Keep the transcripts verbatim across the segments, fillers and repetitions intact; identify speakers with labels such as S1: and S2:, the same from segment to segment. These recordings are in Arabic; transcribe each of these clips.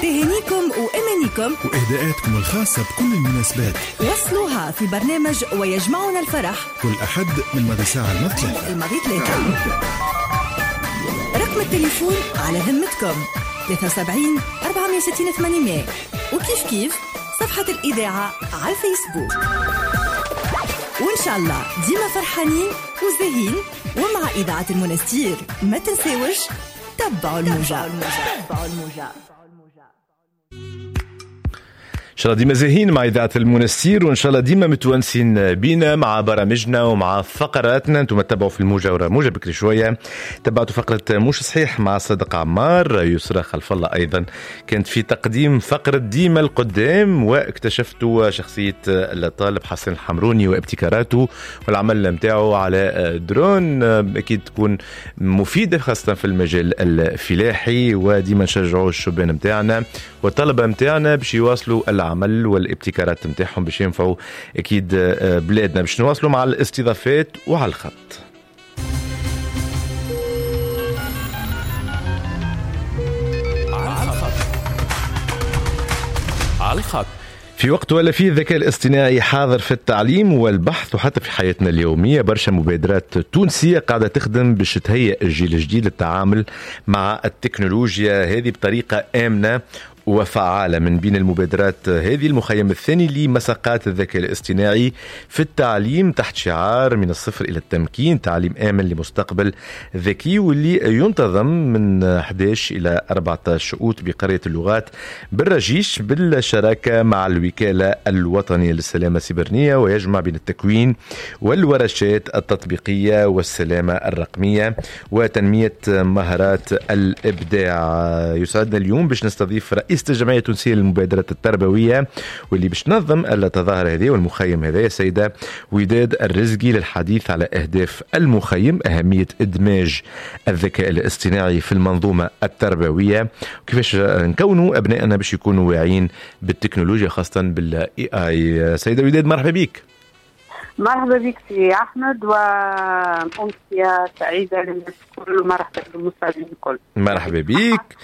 S1: تهانيكم وأمانيكم
S2: وإهداءاتكم الخاصة بكل المناسبات
S1: وصلوها في برنامج ويجمعنا الفرح
S2: كل أحد من ماضي ساعة الماضي ثلاثة
S1: الماضي ثلاثة. رقم التليفون على ذمتكم ثلاثة وسبعين أربعمية وستين ثمانمية، وكيف كيف صفحة الإذاعة على الفيسبوك. وإن شاء الله ديما فرحانين وزاهين ومع إذاعة المنستير. ما تنساوش تبعوا الموجة. تبعوا الموجة.
S3: إن شاء الله ديما زاهين مع إذاعة المنستير، وإن شاء الله ديما متونسين بينا مع برامجنا ومع فقراتنا. أنتم تتبعوا في الموجة ورا موجة بكري شوية تبعتوا فقرة مش صحيح مع صدق عمار. يسرى خلف الله أيضا كانت في تقديم فقرة ديما القدام، واكتشفتوا شخصية الطالب حسن الحمروني وابتكاراته والعمل متاعه على درون. أكيد تكون مفيدة خاصة في المجال الفلاحي، وديما نشجعوا الشبان متاعنا والطلبة متاعنا باش يواصلوا العمل والابتكارات متاعهم باش ينفعوا اكيد بلادنا. باش نواصلوا مع الاستضافات وعلى الخط. على الخط على الخط في وقت ولا فيه الذكاء الاصطناعي حاضر في التعليم والبحث وحتى في حياتنا اليومية. برشا مبادرات تونسية قاعدة تخدم باش تهيئ الجيل الجديد للتعامل مع التكنولوجيا هذه بطريقة آمنة وفعالة. من بين المبادرات هذه المخيم الثاني لمساقات الذكاء الاصطناعي في التعليم تحت شعار من الصفر إلى التمكين، تعليم آمن لمستقبل ذكي، واللي ينتظم من أحد عشر إلى أربعة عشر شؤوت بقرية اللغات بالرجيش بالشراكة مع الوكالة الوطنية للسلامة السيبرانية، ويجمع بين التكوين والورشات التطبيقية والسلامة الرقمية وتنمية مهارات الإبداع. يسعدنا اليوم باش نستضيف رئيس الجمعية التونسية للمبادرات التربوية واللي باش تنظم التظاهر هذه والمخيم هذا السيدة وداد الرزقي للحديث على أهداف المخيم، أهمية إدماج الذكاء الاصطناعي في المنظومة التربوية، وكيفاش نكونوا أبنائنا باش يكونوا واعيين بالتكنولوجيا خاصة بالإي آي. سيدة وداد مرحبا بك.
S4: مرحبا بك سي أحمد، وأمسية سعيدة للناس الكل، ومرحبا بالمستمعين الكل.
S3: مرحبا بك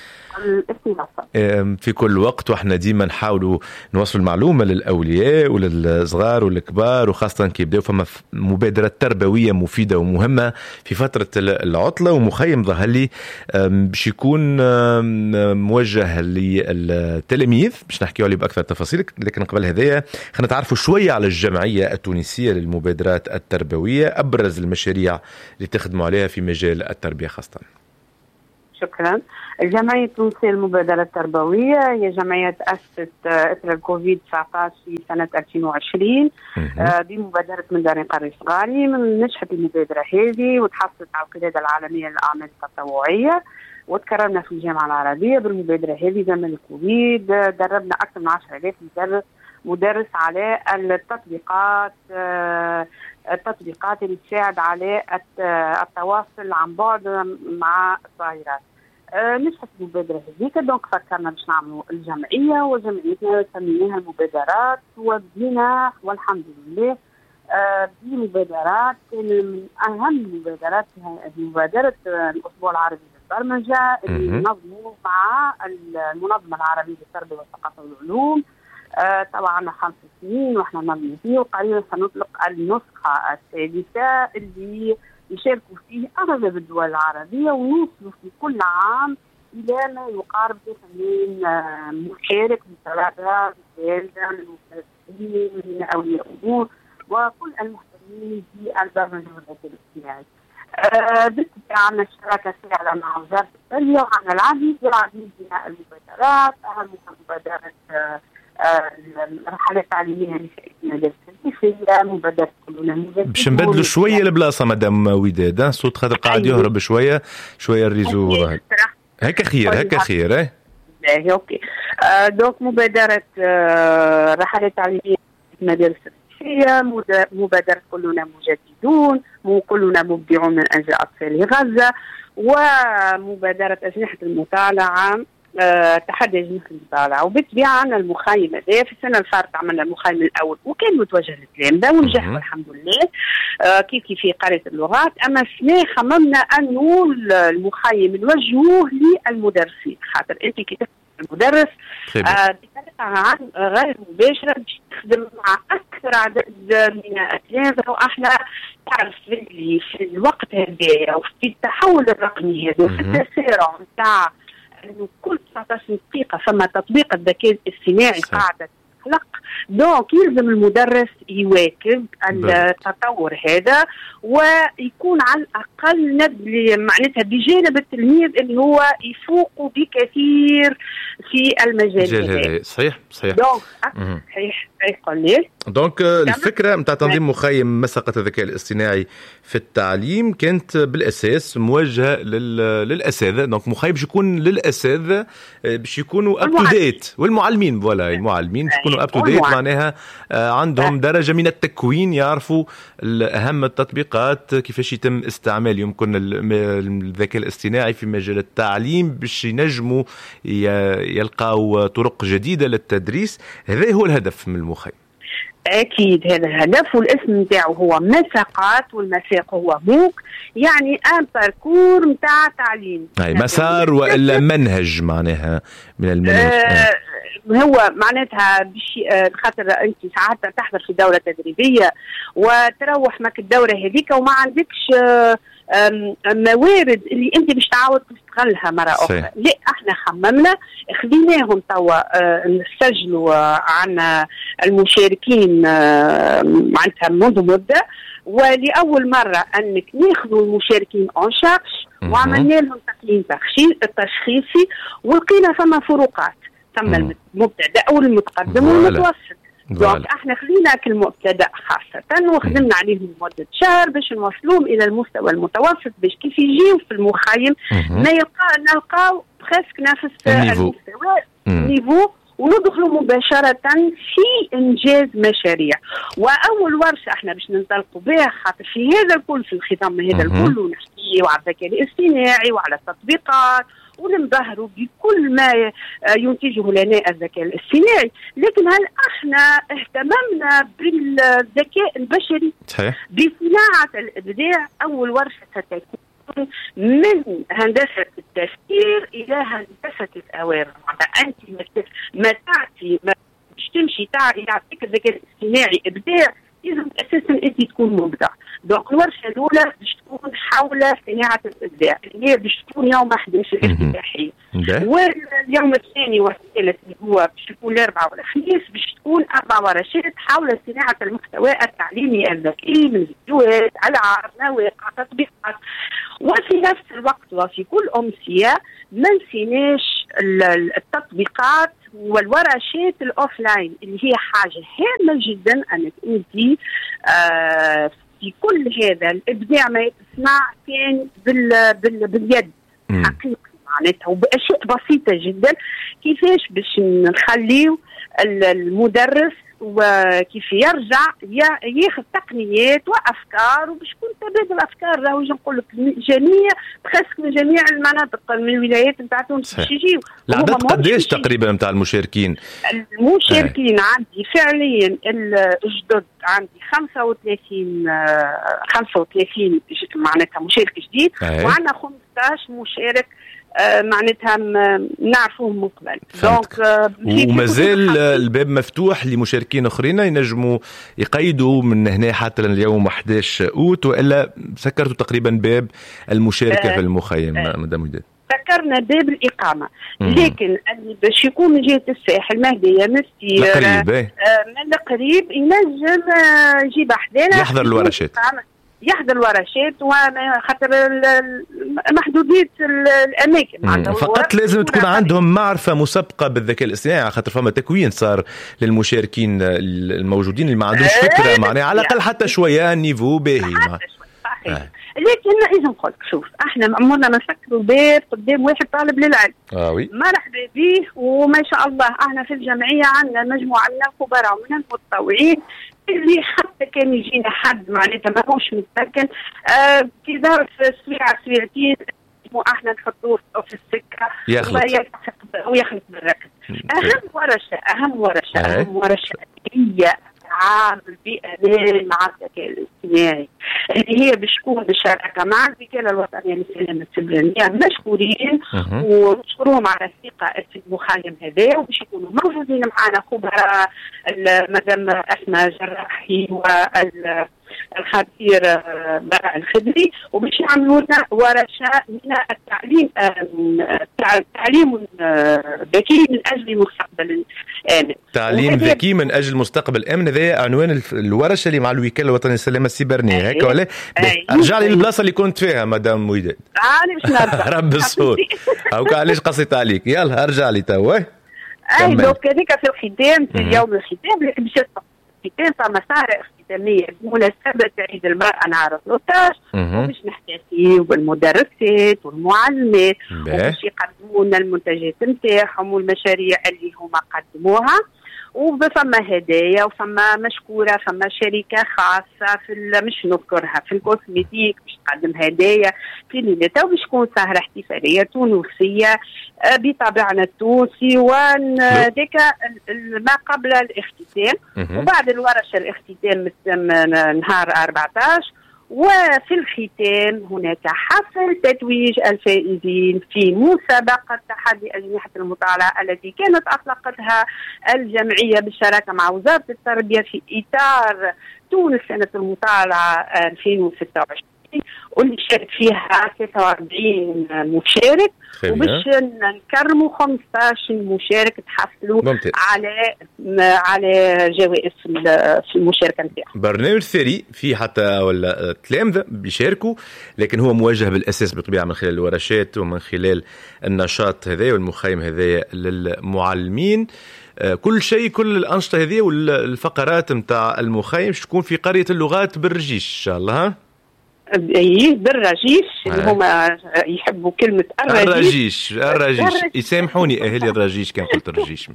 S3: في كل وقت، واحنا ديما نحاولوا نوصل المعلومة للأولياء وللصغار والكبار، وخاصة كي يبداو فما مبادرات تربوية مفيدة ومهمة في فترة العطلة. ومخيم ظهر لي باش يكون موجه للتلاميذ باش نحكيوا عليه بأكثر تفاصيل، لكن قبل هذايا خلينا نتعرفوا شوية على الجمعية التونسية للمبادرات التربوية، أبرز المشاريع اللي تخدموا عليها في مجال التربية خاصة.
S4: شكرا. الجمعية التونسية للمبادرة التربوية هي جمعية تأسست إثر الكوفيد تسعة عشر في سنة ألفين وعشرين بمبادرة من دار قرية صغاري. من نجحت المبادرة هذه وتحصلت على القيادة العالمية للأعمال التطوعية، وتكررنا في الجامعة العربية بالمبادرة هذه زمن الكوفيد. دربنا أكثر من عشرة آلاف مدرس مدرس على التطبيقات التطبيقات اللي تساعد على التواصل عن بعد مع الظاهرات. أه نجحت المبادرة هذيك، دونك فكرنا باش نعملوا الجمعية، وجمعيتنا سميناها المبادرات، وبدينا والحمد لله أه بمبادرات. من أهم المبادرات مبادرة الأسبوع العربي للبرمجة اللي ننظموا مع المنظمة العربية للتربية والثقافة والعلوم. أه طبعا عندنا خمس سنين واحنا ننظم فيه، وقريبا سنطلق النسخة السادسة اللي يشاركوا فيه أغلب الدول العربية، ونوصلوا في كل عام إلى ما يقارب ثمانين مشارك متابعة من من أولياء الأمور وكل المهتمين بالبرمجة والذكاء الاصطناعي. بالتالي عندنا شراكة فعلا مع وزارة التربية، وعندنا العديد والعديد من المبادرات، أهمها مبادرة الرحلات التعليمية لفئة المدارس الريفية، مبادرة كلنا مبادرة.
S3: باش نبدلوا شوية البلاصة مدام وداد، صوت خاطر قاعد يهرب شوية شوية الريزو ظهر. هكا خير هكا خير ايه
S4: باهي اوكي. آه دونك مبادرة آه الرحلات التعليمية لفئة المدارس الريفية، مبادرة كلنا مجددون، كلنا مبدعون من أجل أطفال غزة، ومبادرة أجنحة المطالعة أه تحدي أجنحة المطالعة. وبالطبيعة عندنا المخيم هذا في السنة الفارطة عملنا المخيم الأول وكان متوجه للتلامذة ونجح والحمد لله أه كيف كيف في قرية اللغات. أما السنة خممنا أنه المخيم نوجهوه للمدرسين، خاطر أنت كي المدرس آه بطريقه غير مباشره باش تخدم مع اكثر عدد من الاساتذه. واحنا تعرف اللي في الوقت هذايا وفي التحول الرقمي هذا وفي التسارع نتاع انه كل تسعة عشر دقيقه فما تطبيق الذكاء الاصطناعي قاعده تخلق، دونك يلزم المدرس يواكب التطور هذا ويكون على الاقل ندلي معناتها بجانب التلميذ اللي هو يفوق بكثير في المجال هذا.
S3: صحيح صحيح.
S4: دونك صحيح يقول لي
S3: دونك الفكره نتاع تنظيم مخيم مسقه الذكاء الاصطناعي في التعليم كانت بالاساس موجهه للاساتذه، دونك مخيم باش يكون للاساتذه باش يكونوا اب تو ديت والمعلمين فوالا المعلمين باش يكونوا اب تو ديت معناها عندهم درجه من التكوين يعرفوا اهم التطبيقات كيفاش يتم استعمال يمكن الذكاء الاصطناعي في مجال التعليم باش ينجموا يلقاو طرق جديده للتدريس. هذا هو الهدف من المخيم.
S4: أكيد هذا الهدف، والاسم نتاعو هو مساقات والمساق هو موك، يعني ان باركور نتاع تعليم.
S3: أي مسار وإلا منهج معناها من المنهج.
S4: آه هو معناتها باش خاطر أنت ساعات تحضر في دورة تدريبية وتروح ماك الدورة هذيك وما عندكش آه موارد اللي انت باش تعاود تستغلها مره اخرى. لا احنا خممنا خليناهم توا اه نسجلوا اه عن المشاركين اه معناتها منذ مده، ولاول مره انك ناخذوا المشاركين اون شارج وعملنا لهم تقييم تشخيصي ولقينا فما فروقات، ثم المبتدأ والمتقدم والمتوسط. دونك احنا خلينا كالمبتدأ خاصة وخدمنا عليهم مدة شهر باش نوصلوهم الى المستوى المتوسط باش كيف يجيو في المخيم ما يلقى نلقاو بريسك نفس المستوى نيفو وندخلوا مباشرة في إنجاز مشاريع. وأول ورشة احنا باش ننطلقوا بها خاطر في هذا الكل في الخضم هذا الكل ونحكي وعلى الذكاء الاصطناعي وعلى التطبيقات وننبهروا بكل ما ينتجه لنا الذكاء الاصطناعي، لكن هل احنا اهتممنا بالذكاء البشري صحيح. بصناعة الإبداع؟ أول ورشة ستكون من هندسة التفكير إلى هندسة الأوامر. أنت ما تعطي ما باش تمشي يعطيك الذكاء الاصطناعي إبداع لازم أساسا أنت تكون مبدع. دونك الورشة الأولى باش تكون حول صناعة الإبداع اللي هي باش تكون يوم أحد عشر افتتاحية، واليوم الثاني والثالث اللي هو باش يكون الأربعاء والخميس باش تكون أربع ورشات حول صناعة المحتوى التعليمي الذكي من فيديوهات، ألعاب، مواقع، تطبيقات. وفي نفس الوقت وفي كل أمسية ما نسيناش التطبيقات والورشات الأوفلاين اللي هي حاجة هامة جدا أنك أنت آه في كل هذا الإبداع ما يتصنع كان بال بال باليد حقيقي معناتها وبأشياء بسيطة جدا. كيفاش باش نخليو المدرس وكيف يرجع ياخذ تقنيات وافكار وباش يكون تبادل افكار. راهو نقول لك جميع بخسك من جميع المناطق من الولايات نتاع تونس باش يجيو.
S3: العدد قداش تقريبا نتاع المشاركين؟
S4: المشاركين آه. عندي فعليا الجدد عندي خمسة وثلاثين خمسة وثلاثين معناتها مشارك جديد آه. وعندنا خمسة عشر مشارك آه معناتها نعرفوهم من قبل.
S3: دونك آه ومازال الباب مفتوح لمشاركين اخرين ينجموا يقيدوا من هنا حتى اليوم أحد عشر أوت، والا سكرتوا تقريبا باب المشاركه آه في المخيم آه مدام وداد؟
S4: سكرنا باب الاقامه مم. لكن باش يكون من جهه الساحل مهديه مستي
S3: آه
S4: من القريب ينجم يجيب احدانا
S3: يحضر الورشات
S4: يحضر الورشات وخاطر محدودية الأماكن.
S3: فقط لازم تكون عندهم معرفة مسبقة بالذكاء الاصطناعي خاطر فما تكوين صار للمشاركين الموجودين اللي ما عندوش فكرة معناها على الأقل حتى شوية نيفو باهي.
S4: آه. لكن إذا نقول شوف احنا عمرنا ما نفكروا باب قدام واحد طالب للعلم
S3: آه وي.
S4: مرحبا به وما شاء الله احنا في الجمعية عندنا مجموعة من الخبراء ومن المتطوعين اللي حتى كان يجينا حد معناتها ما هوش متسكن آه في ظرف سويعة سويعتين احنا نحطوه في السكة
S3: يخلط
S4: ويخلط بالركب. اهم ورشة اهم ورشة اهم ورشة هي التعامل بأمان مع الذكاء الاصطناعي. اللي هي باش تكون بالشراكه مع الوكاله الوطنيه للسلامه السبرانيه، مشكورين ونشكرهم على الثقه في المخيم هذا، وباش يكونوا موجودين معنا خبراء مدام اسماء جراحي وال الخبير براء الخدري، وباش يعملوا لنا ورشة من التعليم تعليم ذكي من اجل مستقبل امن.
S3: تعليم ذكي من اجل مستقبل امن، هذا عنوان الورشه اللي مع الوكاله الوطنيه للسلامه السيبرانيه هيك ولا؟ ارجع لي للبلاصه اللي كنت فيها مدام وداد.
S4: انا باش نرجع
S3: رب الصوت هاكا علاش قصيت عليك. يلا ارجع لي توا.
S4: اي دونك هذيك في الختام في اليوم الختام، لكن باش الختام فما سهره ختاميه بمناسبه عيد المراه نهار اثناش، وباش نحتفي بالمدرسات والمعلمات وباش يقدموا لنا المنتجات نتاعهم والمشاريع اللي هما قدموها، وفما هدايا وفما مشكوره، فما شركه خاصه في مش نذكرها في الكوزميتيك باش تقدم هدايا في ليلتها، وباش تكون سهره احتفاليه تونسيه بطبعنا التونسي وذاك ما قبل الاختتام. وبعد الورشه الاختتام نهار أربعطاش، وفي الختام هناك حفل تتويج الفائزين في مسابقة تحدي أجنحة المطالعة التي كانت أطلقتها الجمعية بالشراكة مع وزارة التربية في إطار تونس سنة المطالعة ألفين وستة وعشرين، واللي شارك فيها ثلاثة وأربعين مشارك، وباش نكرموا خمسطاش مشارك تحصلوا على على جوائز في المشاركه نتاعهم.
S3: برنامج ثري في حتى ولا تلامذه بيشاركوا، لكن هو موجه بالاساس بطبيعه من خلال الورشات ومن خلال النشاط هذا والمخيم هذا للمعلمين. كل شيء كل الانشطه هذه والفقرات نتاع المخيم تكون في قريه اللغات بالرجيش ان شاء الله. ها
S4: ايه بالرجيش اللي هما يحبوا كلمه
S3: الرجيش
S4: الرجيش
S3: الرجيش يسامحوني اهلي الرجيش كان قلت الرجيش.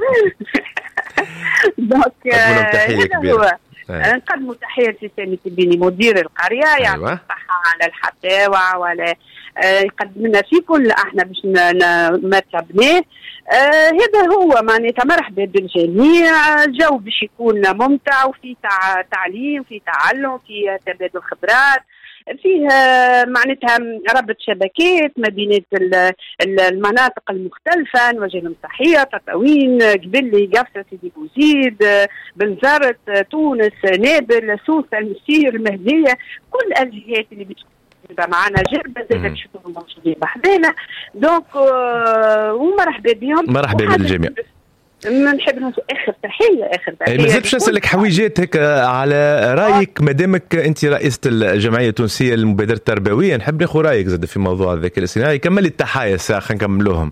S4: دونك
S3: تحيه كبيره.
S4: نقدموا تحيه لسامي التبيني مدير القريه، يعني الصحه على الحفاوه ولا يقدم لنا في كل احنا باش ما طلبناه. آه هذا هو معناتها مرحبا بالجميع، الجو باش يكون ممتع وفي تع... تعليم في تعلم في تبادل خبرات، فيه معناتها ربط شبكات ما بين المناطق المختلفة، نوجه لهم تحية تطاوين قبلي قفصة سيدي بوزيد بنزرت تونس نابل سوسة المسير المهدية، كل الجهات اللي بتكون معنا جربة زي ما تشوفوا موجودين بحذانا. دونك آه ومرحبا بهم،
S3: مرحبا بالجميع.
S4: نحب نوصل اخر تحيه اخر تحيه.
S3: ما زلتش نسالك حويجات هيك على رايك، مادامك انت رئيسه الجمعيه التونسيه للمبادرات التربويه، نحب ناخذ رايك زاد في موضوع الذكاء الاصطناعي. كملي التحايا الساعه خلينا نكملوهم.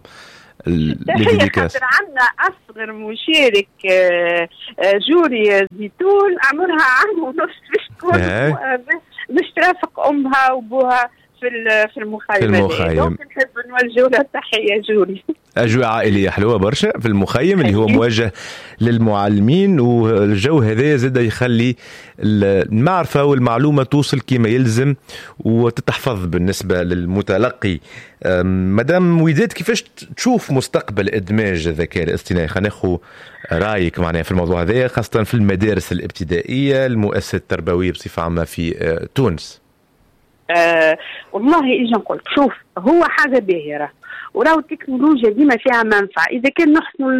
S4: تحيه عندنا اصغر مشارك جوري زيتون عمرها عام ونص باش تكون باش ترافق امها وابوها في في المخيم. دونك نحب نوجه لها تحيه جوري.
S3: اجواء عائليه حلوه برشا في المخيم اللي هو موجه للمعلمين، والجو هذا زاد يخلي المعرفه والمعلومه توصل كما يلزم وتتحفظ بالنسبه للمتلقي. مدام وداد، كيفاش تشوف مستقبل ادماج الذكاء الاصطناعي؟ خلينا ناخذ رايك معناها في الموضوع هذا، خاصه في المدارس الابتدائيه المؤسسات التربويه بصفه عامه في تونس.
S4: أه والله اجي نقول شوف، هو حاجه باهره وراو التكنولوجيا ديما فيها منفعه اذا كان نحسنوا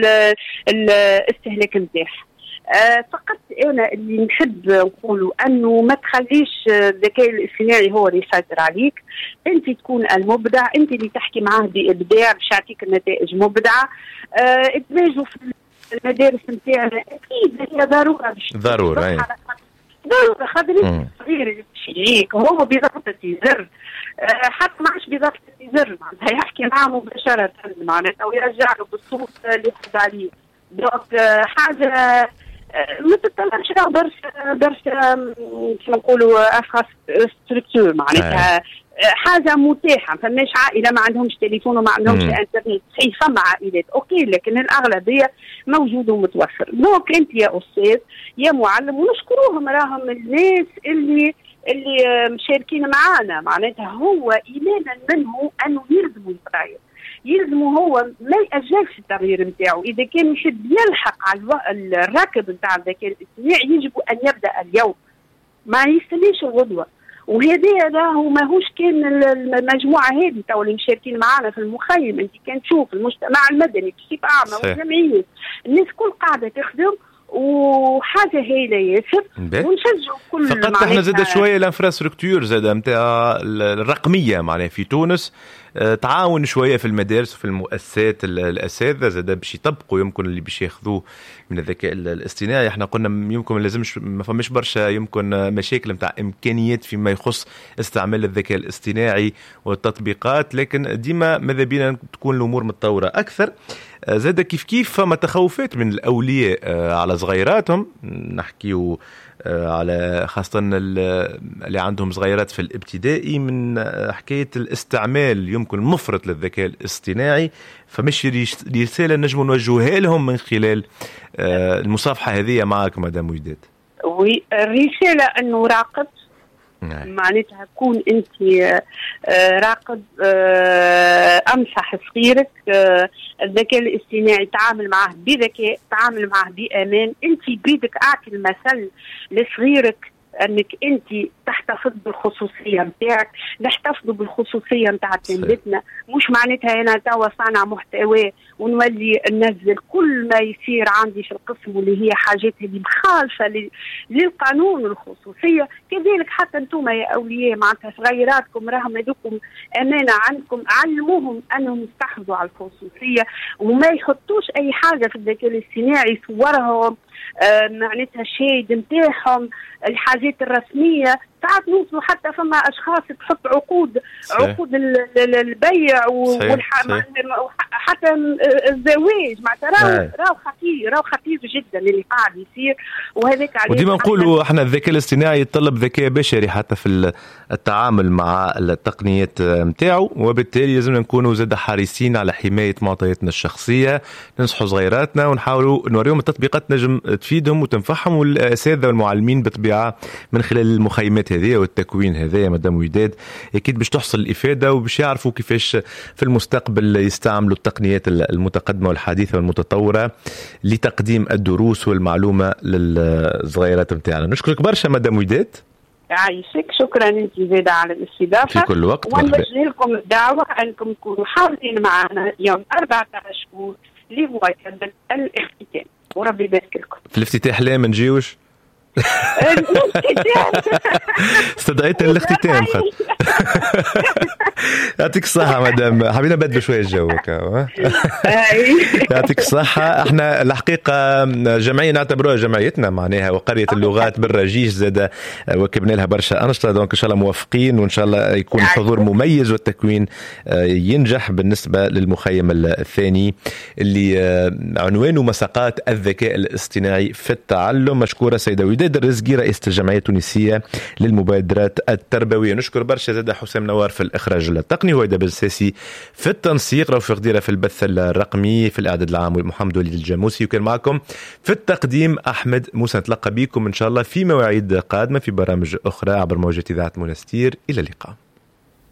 S4: الاستهلاك نتاعها. أه فقط انا اللي نحب نقوله انه ما تخليش الذكاء الاصطناعي هو اللي يسيطر عليك، انت تكون المبدع، انت اللي تحكي معاه بابداع باش يعطيك النتائج مبدعه. أه ادماجه في المدارس نتاعنا اكيد هي ضروره باش
S3: ضروره
S4: ضرورة خاطر صغير يجيك هو بضغطة زر، حتى ما عادش بضغطة زر معناتها يحكي معاه مباشرة معناتها ويرجع له بالصوت اللي يحب عليه. دونك حاجة ما تطلعش لها برشا برشا كيما نقولوا انفراستركتور معناتها حاجة متاحة. فماش عائلة ما عندهمش تليفون وما عندهمش انترنت، صحيح فما عائلات اوكي لكن الأغلبية موجود ومتوفر. دونك انت يا أستاذ يا معلم، ونشكروهم راهم الناس اللي اللي مشاركين معانا، معناتها هو إيمانا منه أنه يلزموا يتغير، يلزموا هو ما يأجلش التغيير نتاعو. إذا كان يحب يلحق على الراكب نتاع الذكاء الاصطناعي يجب أن يبدأ اليوم. ما يستنيش الغدوه. وهذا هذا هو ماهوش كان المجموعه هذه تو اللي مشاركين معنا في المخيم. انت كان تشوف المجتمع المدني بصفه عامه والجمعيات الناس كل قاعده تخدم وحاجه هايله ياسر ونشجعوا كل.
S3: فقط احنا زاد شويه الانفراستركتور زاد نتاع الرقميه معناها في تونس تعاون شويه في المدارس وفي المؤسسات الاساتذه زاد باش يطبقوا يمكن اللي باش ياخذوه من الذكاء الاصطناعي. احنا قلنا يمكن ما لازمش ما فماش برشا يمكن مشاكل نتاع امكانيات فيما يخص استعمال الذكاء الاصطناعي والتطبيقات، لكن ديما ماذا بينا تكون الامور متطوره اكثر. زاد كيف كيف فما تخوفات من الاولياء على صغيراتهم، نحكيو على خاصة اللي عندهم صغيرات في الابتدائي من حكاية الاستعمال يمكن مفرط للذكاء الاصطناعي. فمش رسالة نجم نوجهها لهم من خلال المصافحة هذه معك مدام وداد؟
S4: وي الرسالة أنه راقب معناتها كون انت راقب، امسح صغيرك، الذكاء الاصطناعي تعامل معه بذكاء، تعامل معه بامان. انت بيدك اعطي المثل لصغيرك انك انت تحتفظ بالخصوصيه نتاعك، نحتفظوا بالخصوصيه نتاع تلامذتنا. مش معناتها انا توا صانع محتوى ونولي ننزل كل ما يصير عندي في القسم واللي هي حاجات اللي مخالفه للقانون الخصوصيه. كذلك حتى انتم يا اولياء معناتها صغيراتكم راهم هذوكم امانه عندكم، علموهم انهم يستحفظوا على الخصوصيه وما يحطوش اي حاجه في الذكاء الاصطناعي صورهم آه معناتها الشهايد نتاعهم الحاجات الرسميه. ساعات نوصلوا حتى فما اشخاص تحط عقود صحيح. عقود البيع وحتى الزواج معناتها راهو خطير، راهو خطير جدا اللي قاعد يصير. وهذاك عليه
S3: وديما نقولوا احنا الذكاء الاصطناعي يتطلب ذكاء بشري حتى في التعامل مع التقنيات نتاعو، وبالتالي لازم نكونوا زاد حريصين على حمايه معطياتنا الشخصيه، ننصحوا صغيراتنا ونحاولوا نوريهم التطبيقات نجم تفيدهم وتنفعهم، والاساتذه والمعلمين بالطبيعه من خلال المخيمات هذه والتكوين هذا يا مدام وداد اكيد باش تحصل الافاده وباش يعرفوا كيفاش في المستقبل يستعملوا التقنيات المتقدمه والحديثه والمتطوره لتقديم الدروس والمعلومه للصغيرات نتاعنا. نشكرك برشا مدام وداد.
S4: يعيشك، شكرا انت زاده على الاستضافه
S3: في كل وقت،
S4: ونوجه لكم الدعوه انكم تكونوا حاضرين معنا يوم أربعة عشر شهور لمواكبه الاختتام، وربي يبارك لكم.
S3: في الافتتاح لا ما نجيوش استدعيت الاختتام خد. يعطيك الصحة مدام، حبينا نبدلوا شوية الجو. يعطيك الصحة. احنا الحقيقة جمعية نعتبروها جمعيتنا معناها وقرية اللغات بالرجيج زاد وكبنا لها برشا أنشطة، دونك إن شاء الله موافقين وإن شاء الله يكون حضور مميز والتكوين ينجح. بالنسبة للمخيم الثاني اللي عنوانه مساقات الذكاء الاصطناعي في التعلم، مشكورة سيدة وداد الرزقي رئيسة الجمعية التونسية للمبادرات التربوية. نشكر برشا زاد حسام نوار في الإخراج التقني، وهيدا بالساسي في التنسيق، رفيق ديرة في البث الرقمي، في الإعداد العام محمد وليد الجاموسي، وكان معكم في التقديم أحمد موسى. نتلقى بكم إن شاء الله في مواعيد قادمة في برامج أخرى عبر موجة إذاعة منستير. إلى اللقاء.